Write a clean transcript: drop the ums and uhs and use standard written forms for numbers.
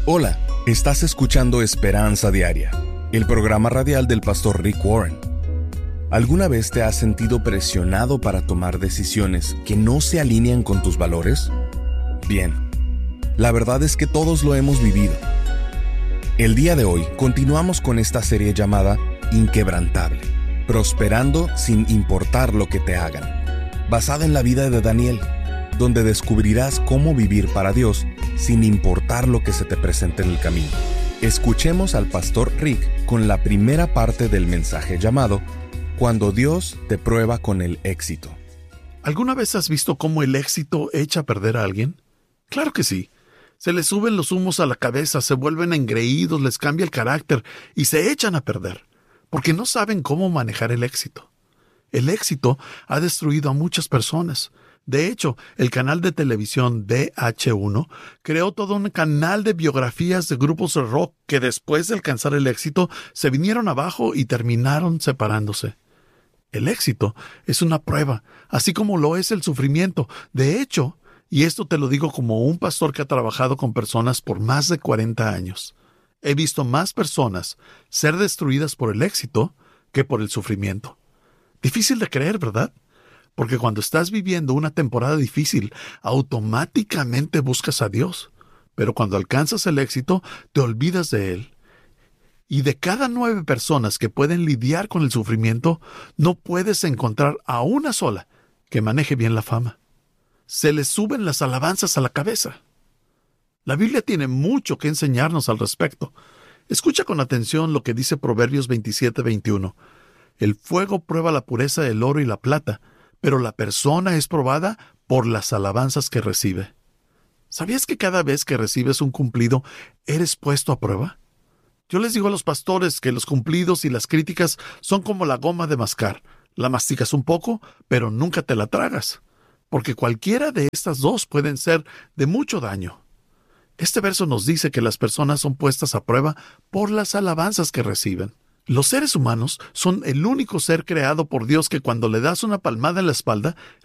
Hola, estás escuchando Esperanza Diaria, el programa radial del pastor Rick Warren. ¿Alguna vez te has sentido presionado para tomar decisiones que no se alinean con tus valores? Bien, la verdad es que todos lo hemos vivido. El día de hoy continuamos con esta serie llamada Inquebrantable, prosperando sin importar lo que te hagan, basada en la vida de Daniel, donde descubrirás cómo vivir para Dios sin importar lo que se te presente en el camino. Escuchemos al pastor Rick con la primera parte del mensaje llamado Cuando Dios te prueba con el éxito. ¿Alguna vez has visto cómo el éxito echa a perder a alguien? Claro que sí. Se les suben los humos a la cabeza, se vuelven engreídos, les cambia el carácter y se echan a perder, porque no saben cómo manejar el éxito. El éxito ha destruido a muchas personas. De hecho, el canal de televisión VH1 creó todo un canal de biografías de grupos de rock que después de alcanzar el éxito se vinieron abajo y terminaron separándose. El éxito es una prueba, así como lo es el sufrimiento. De hecho, y esto te lo digo como un pastor que ha trabajado con personas por más de 40 años, he visto más personas ser destruidas por el éxito que por el sufrimiento. Difícil de creer, ¿verdad? Porque cuando estás viviendo una temporada difícil, automáticamente buscas a Dios. Pero cuando alcanzas el éxito, te olvidas de Él. Y de cada 9 personas que pueden lidiar con el sufrimiento, no puedes encontrar a una sola que maneje bien la fama. Se les suben las alabanzas a la cabeza. La Biblia tiene mucho que enseñarnos al respecto. Escucha con atención lo que dice Proverbios 27:21. El fuego prueba la pureza del oro y la plata, pero la persona es probada por las alabanzas que recibe. ¿Sabías que cada vez que recibes un cumplido, eres puesto a prueba? Yo les digo a los pastores que los cumplidos y las críticas son como la goma de mascar. La masticas un poco, pero nunca te la tragas, porque cualquiera de estas dos pueden ser de mucho daño. Este verso nos dice que las personas son puestas a prueba por las alabanzas que reciben. Los seres humanos son el único ser creado por Dios que cuando le das una palmada en la espalda,